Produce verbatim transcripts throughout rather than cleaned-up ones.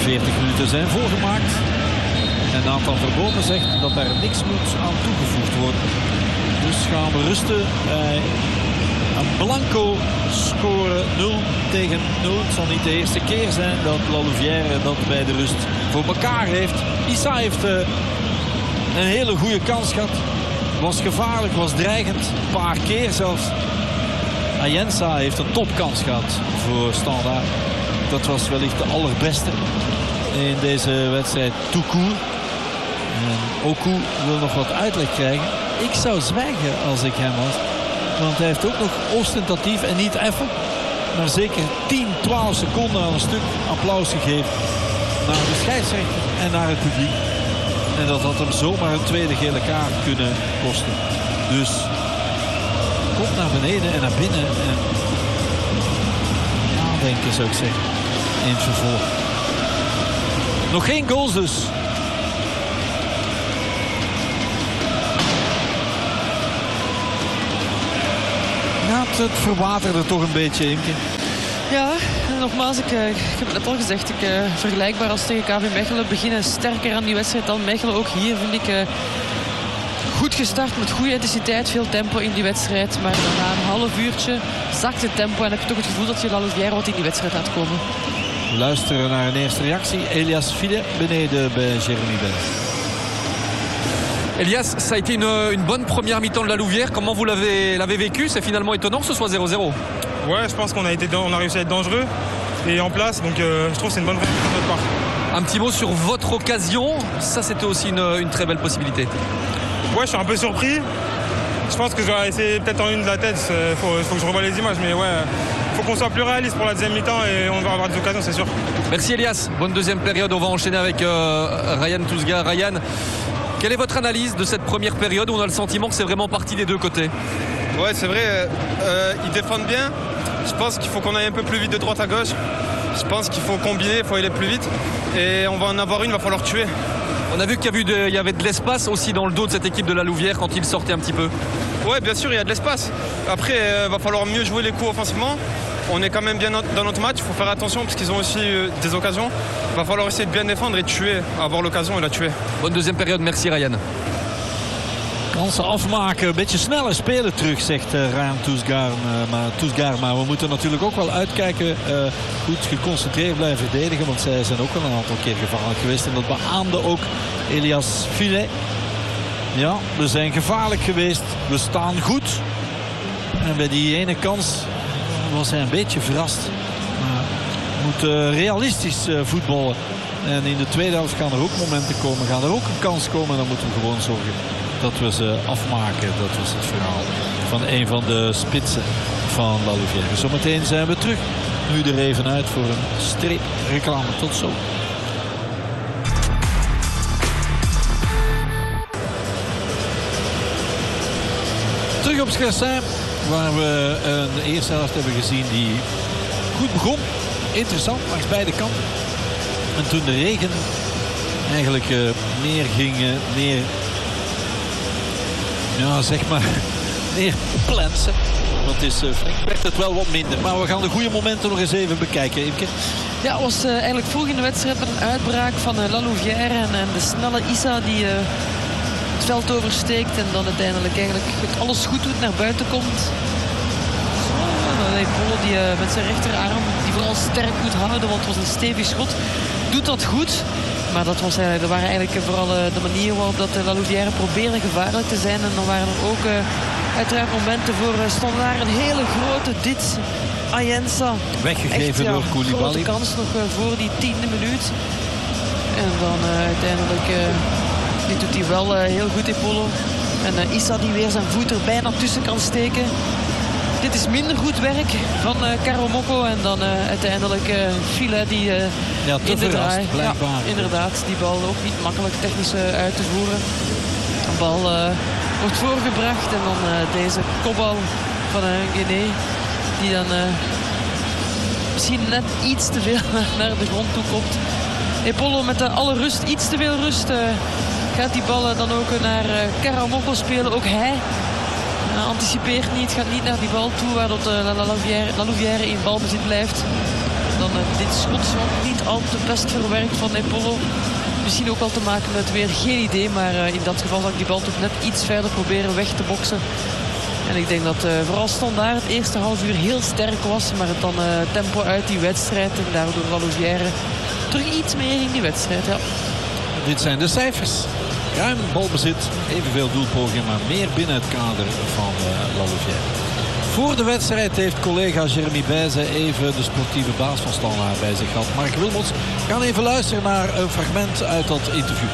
veertig minuten zijn volgemaakt. En Nathan Verbomen zegt dat daar niks moet aan toegevoegd worden. Dus gaan we rusten bij een blanco scoren nul tegen nul. Het zal niet de eerste keer zijn dat Lalouvière dat bij de rust voor elkaar heeft. Issa heeft uh, een hele goede kans gehad. Was gevaarlijk, was dreigend. Een paar keer zelfs. Ayensa heeft een topkans gehad voor Standaard. Dat was wellicht de allerbeste in deze wedstrijd tout court. En Oku wil nog wat uitleg krijgen. Ik zou zwijgen als ik hem was. Want hij heeft ook nog ostentatief en niet even, maar zeker tien, twaalf seconden aan een stuk applaus gegeven naar de scheidsrechter en naar het publiek. En dat had hem zomaar een tweede gele kaart kunnen kosten. Dus komt naar beneden en naar binnen. En nadenken zou ik zeggen. In het vervolg. Nog geen goals dus. Ja, het verwaterde toch een beetje, Imke. Ja, nogmaals, ik, ik heb het net al gezegd. Ik, uh, vergelijkbaar als tegen K V Mechelen. Beginnen sterker aan die wedstrijd dan Mechelen. Ook hier vind ik uh, goed gestart met goede intensiteit. Veel tempo in die wedstrijd. Maar na een half uurtje zakt het tempo. En heb je toch het gevoel dat je Lalouvière wat in die wedstrijd laat komen. We luisteren naar een eerste reactie. Elias Filet beneden bij Jérémy Benz. Elias, ça a été une, une bonne première mi-temps de la Louvière. Comment vous l'avez, l'avez vécu? C'est finalement étonnant que ce soit zéro zéro. Ouais, je pense qu'on a, été, on a réussi à être dangereux et en place. Donc euh, je trouve que c'est une bonne première de notre part. Un petit mot sur votre occasion. Ça, c'était aussi une, une très belle possibilité. Ouais, je suis un peu surpris. Je pense que je vais essayer peut-être en une de la tête. Il faut, faut que je revoie les images. Mais ouais, il faut qu'on soit plus réaliste pour la deuxième mi-temps et on va avoir des occasions, c'est sûr. Merci Elias. Bonne deuxième période. On va enchaîner avec euh, Ryan Touzga. Ryan, quelle est votre analyse de cette première période où on a le sentiment que c'est vraiment parti des deux côtés? Ouais, c'est vrai, euh, ils défendent bien. Je pense qu'il faut qu'on aille un peu plus vite de droite à gauche. Je pense qu'il faut combiner, il faut aller plus vite. Et on va en avoir une, il va falloir tuer. On a vu qu'il y avait de, il y avait de l'espace aussi dans le dos de cette équipe de la Louvière quand ils sortaient un petit peu. Ouais, bien sûr, il y a de l'espace. Après, il euh, va falloir mieux jouer les coups offensivement. On est quand même bien dans notre match, il faut faire attention parce qu'ils ont aussi euh, des occasions. Il va falloir essayer de bien défendre et de tuer, avoir l'occasion et la tuer. Bonne deuxième période, merci Ryan. Kansen afmaken, een beetje sneller spelen terug, zegt uh, Ryan Touzgar. Uh, maar, Touzgar. Maar we moeten natuurlijk ook wel uitkijken. Uh, goed geconcentreerd blijven verdedigen. Want zij zijn ook wel een aantal keer gevaarlijk geweest. En dat beaamde ook Elias Filet. Ja, we zijn gevaarlijk geweest. We staan goed. En bij die ene kans was hij een beetje verrast. Maar we moeten realistisch uh, voetballen. En in de tweede helft gaan er ook momenten komen. Gaan er ook een kans komen. En dan moeten we gewoon zorgen dat we ze afmaken. Dat was het verhaal van een van de spitsen van La Louvière. Zometeen zijn we terug. Nu er even uit voor een streepreclame. Tot zo. Terug op Schersen, waar we een eerste helft hebben gezien die goed begon. Interessant langs beide kanten. En toen de regen eigenlijk uh, meer ging, uh, meer, ja zeg maar, meer plensen. Want het is uh, flink, werd het wel wat minder. Maar we gaan de goede momenten nog eens even bekijken, Imke. Ja, het was uh, eigenlijk vroeg in de wedstrijd met een uitbraak van uh, La Louvière en, en de snelle Issa die uh, het veld oversteekt en dan uiteindelijk eigenlijk het alles goed doet, naar buiten komt. Uh, Polo die uh, met zijn rechterarm, die vooral sterk moet houden, want het was een stevig schot, doet dat goed. Maar dat, was, uh, dat waren eigenlijk vooral uh, de manier waarop dat, uh, La Louvière probeerde gevaarlijk te zijn. En dan waren er ook uh, uiteraard momenten voor uh, Standaard. Een hele grote dit. Ayensa. Weggegeven echt, ja, door Koulibaly. Grote kans nog uh, voor die tiende minuut. En dan uh, uiteindelijk uh, die doet hij wel uh, heel goed in Polo. En uh, Issa die weer zijn voet er bijna tussen kan steken. Dit is minder goed werk van uh, Karamoko. En dan uh, uiteindelijk uh, Filet die uh, ja, in de verrast, draai. Ja, inderdaad, die bal ook niet makkelijk technisch uh, uit te voeren. De bal uh, wordt voorgebracht. En dan uh, deze kopbal van uh, Guinée. Die dan uh, misschien net iets te veel naar de grond toe komt. Epolo met uh, alle rust, iets te veel rust. Uh, gaat die bal uh, dan ook naar uh, Karamoko spelen. Ook hij uh, anticipeert niet, gaat niet naar die bal toe. Waardoor uh, La Louvière, La Louvière in balbezit blijft. Dan uh, dit schot niet al te best verwerkt van Epolo. Misschien ook wel te maken met weer geen idee. Maar uh, in dat geval zal ik die bal toch net iets verder proberen weg te boksen. En ik denk dat uh, vooral Standaard het eerste half uur heel sterk was. Maar het dan uh, tempo uit die wedstrijd. En daardoor La Louvière terug iets meer in die wedstrijd. Ja. Dit zijn de cijfers. Ruim balbezit, evenveel doelpogingen, maar meer binnen het kader van uh, La Louvière. Voor de wedstrijd heeft collega Jeremy Bijze even de sportieve baas van Standaard bij zich gehad. Mark Wilmots, we gaan even luisteren naar een fragment uit dat interview.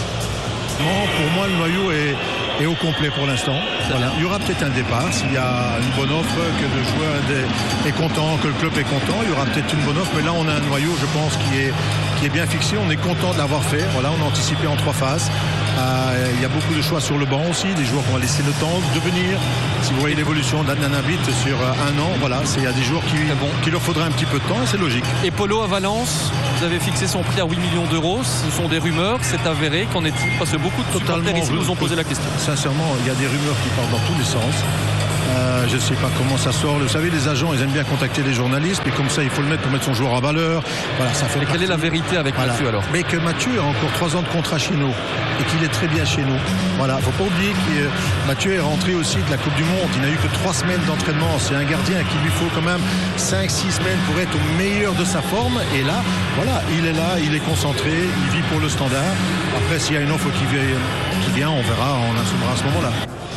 Non, pour moi, le noyau est, est au complet pour l'instant. Voilà. Il y aura peut-être un départ s'il y a une bonne offre, que le joueur est content, que le club est content. Il y aura peut-être une bonne offre, mais là, on a un noyau, je pense, qui est, qui est bien fixé. On est content de l'avoir fait. Voilà, on a anticipé en trois phases. Euh, il y a beaucoup de choix sur le banc aussi, des joueurs qu'on va laisser le temps de venir. Si vous voyez l'évolution d'Adnan Abit sur un an, voilà, il y a des joueurs qui, bon. qui leur faudra un petit peu de temps et c'est logique. Et Polo à Valence, vous avez fixé son prix à huit millions d'euros. Ce sont des rumeurs, c'est avéré. Qu'en est-il? Parce que beaucoup de supporters ici nous ont posé la question. Sincèrement, il y a des rumeurs qui partent dans tous les sens. Euh, je ne sais pas comment ça sort. Vous savez, les agents, ils aiment bien contacter les journalistes, mais comme ça, il faut le mettre pour mettre son joueur à valeur. Voilà, ça fait. Et quelle est la vérité avec voilà. Mathieu alors? Mais que Mathieu a encore trois ans de contrat chez nous et qu'il est très bien chez nous. Voilà, faut pas oublier que Mathieu est rentré aussi de la Coupe du Monde. Il n'a eu que trois semaines d'entraînement. C'est un gardien qu'il lui faut quand même cinq six semaines pour être au meilleur de sa forme. Et là, voilà, il est là, il est concentré, il vit pour le Standard. Après, s'il y a une offre qui vient, qui vient on verra, on assumera à ce moment-là.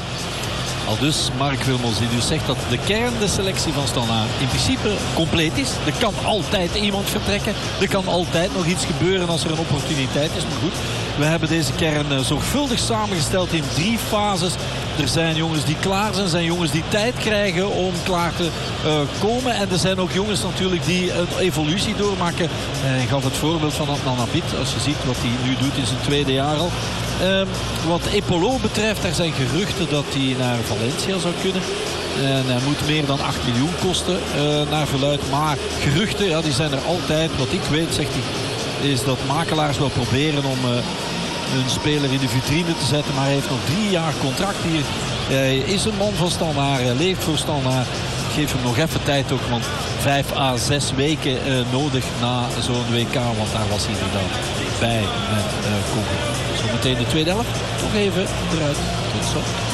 Al dus Mark Wilmots die dus zegt dat de kern, de selectie van Standaard in principe compleet is. Er kan altijd iemand vertrekken. Er kan altijd nog iets gebeuren als er een opportuniteit is. Maar goed, we hebben deze kern zorgvuldig samengesteld in drie fases. Er zijn jongens die klaar zijn. Er zijn jongens die tijd krijgen om klaar te uh, komen. En er zijn ook jongens natuurlijk die een evolutie doormaken. Uh, ik gaf het voorbeeld van Adnan Abit. Als je ziet wat hij nu doet in zijn tweede jaar al. Um, wat Epolo betreft, er zijn geruchten dat hij naar Valencia zou kunnen. En hij moet meer dan acht miljoen kosten uh, naar verluid. Maar geruchten, ja, die zijn er altijd. Wat ik weet, zegt hij, is dat makelaars wel proberen om uh, een speler in de vitrine te zetten. Maar hij heeft nog drie jaar contract hier. Hij is een man van Standaard, hij leeft voor Standaard. Geef hem nog even tijd ook, want vijf à zes weken uh, nodig na zo'n W K. Want daar was hij inderdaad bij met uh, Congo. Zometeen de tweede helft. Nog even eruit. Tot zo.